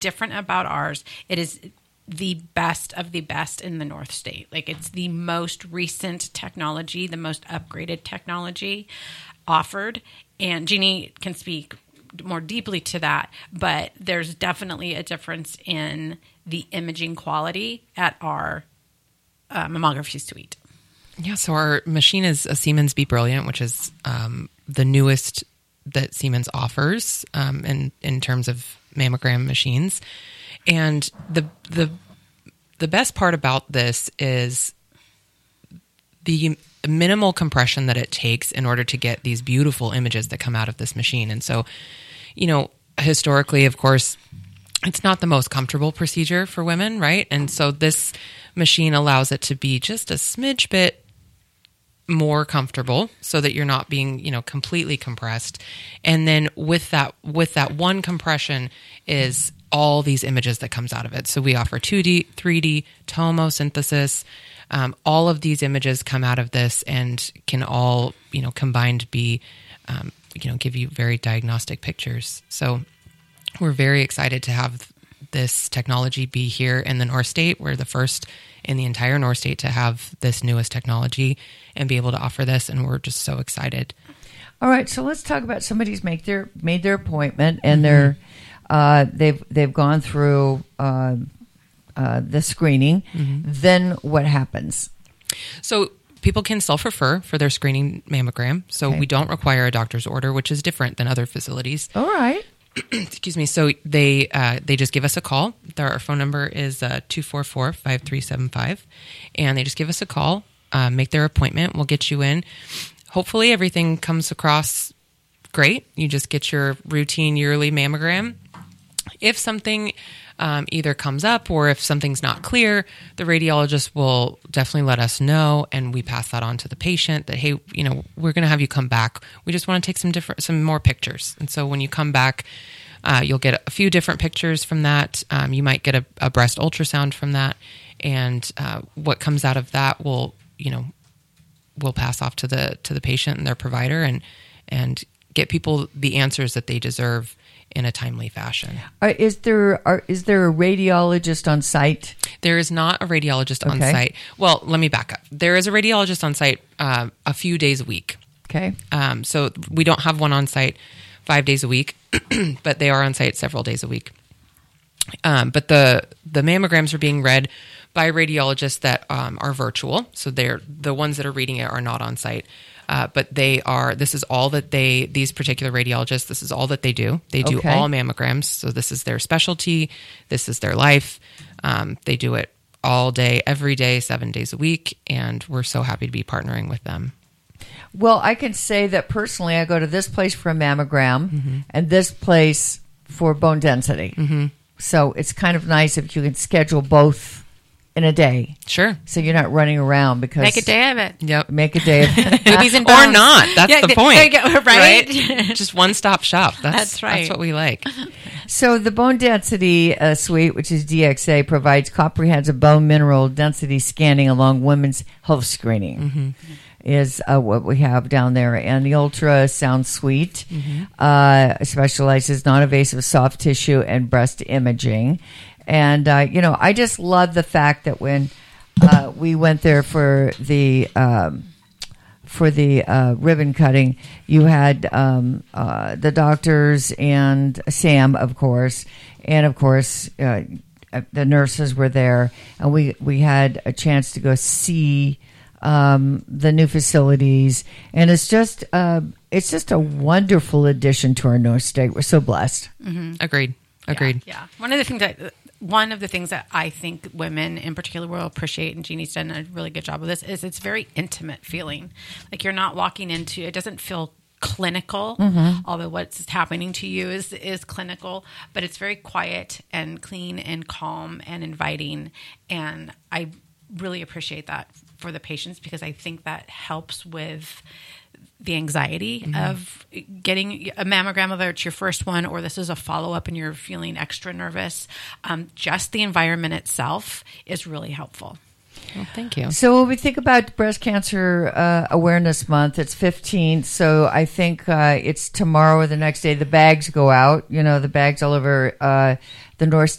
different about ours. It is the best of the best in the North State. Like, it's the most recent technology, the most upgraded technology offered. And Jeannie can speak more deeply to that, but there's definitely a difference in the imaging quality at our mammography suite. Yeah, so our machine is a Siemens Be Brilliant, which is the newest that Siemens offers in terms of mammogram machines. And the best part about this is the minimal compression that it takes in order to get these beautiful images that come out of this machine. And so, historically, of course, it's not the most comfortable procedure for women, right? And so this machine allows it to be just a smidge bit more comfortable so that you're not being, completely compressed. And then with that one compression is all these images that comes out of it. So we offer 2D, 3D, tomosynthesis. All of these images come out of this and can all, combined be, give you very diagnostic pictures. So we're very excited to have this technology be here in the North State. We're the first in the entire North State to have this newest technology and be able to offer this, and we're just so excited. All right, so let's talk about somebody's made their appointment and they've gone through the screening. Then what happens? So people can self-refer for their screening mammogram. So we don't require a doctor's order, which is different than other facilities. All right. Excuse me. So they just give us a call. Our phone number is 244-5375, and they just give us a call, make their appointment. We'll get you in. Hopefully everything comes across great. You just get your routine yearly mammogram. If something either comes up or if something's not clear, the radiologist will definitely let us know, and we pass that on to the patient that, hey, we're going to have you come back. We just want to take some more pictures. And so when you come back, you'll get a few different pictures from that. You might get a breast ultrasound from that, and what comes out of that will pass off to the patient and their provider, and get people the answers that they deserve in a timely fashion. Is there a radiologist on site? There is not a radiologist on site. Well, let me back up. There is a radiologist on site a few days a week. Okay. So we don't have one on site 5 days a week, but they are on site several days a week. But the mammograms are being read by radiologists that are virtual. So the ones that are reading it are not on site. But this is all that these particular radiologists, this is all that they do. They do all mammograms. So this is their specialty. This is their life. They do it all day, every day, 7 days a week. And we're so happy to be partnering with them. Well, I can say that personally, I go to this place for a mammogram and this place for bone density. So it's kind of nice if you can schedule both in a day. Sure. So you're not running around because... Make a day of it. Yep. Make a day of it. Boobies and bones. Or not. That's the point. There you go, right? Just one-stop shop. That's right. That's what we like. So the bone density suite, which is DXA, provides comprehensive bone mineral density scanning along women's health screening. Is what we have down there. And the ultrasound suite specializes non-invasive soft tissue and breast imaging. And, I just love the fact that when we went there for the ribbon cutting, you had the doctors and Sam, of course, and, of course, the nurses were there. And we had a chance to go see the new facilities. And it's just a wonderful addition to our North State. We're so blessed. Agreed. Yeah. One of the things that I think women in particular will appreciate, and Jeannie's done a really good job of this, is it's very intimate feeling. Like you're not walking into, it doesn't feel clinical, although what's happening to you is clinical, but it's very quiet and clean and calm and inviting. And I really appreciate that for the patients, because I think that helps with the anxiety of getting a mammogram, whether it's your first one or this is a follow-up and you're feeling extra nervous. Just the environment itself is really helpful. Well, thank you. So when we think about Breast Cancer Awareness Month, it's 15th. So I think it's tomorrow or the next day. The bags go out. The bags all over the North